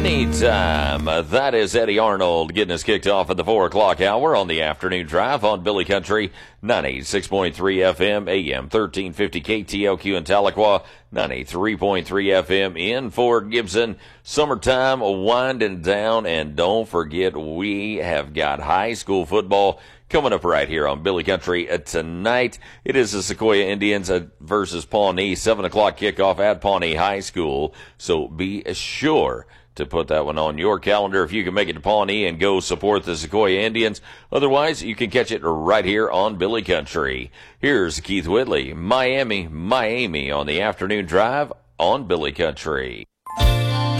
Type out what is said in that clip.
Anytime. That is Eddie Arnold getting us kicked off at the 4 o'clock hour on the afternoon drive on Billy Country 96.3 FM, AM 1350 KTLQ in Tahlequah, 93.3 FM in Fort Gibson. Summertime winding down, and don't forget we have got high school football coming up right here on Billy Country tonight. It is the Sequoia Indians versus Pawnee, 7 o'clock kickoff at Pawnee High School. So be sure to put that one on your calendar if you can make it to Pawnee and go support the Sequoia Indians. Otherwise, you can catch it right here on Billy Country. Here's Keith Whitley, Miami on the afternoon drive on Billy Country.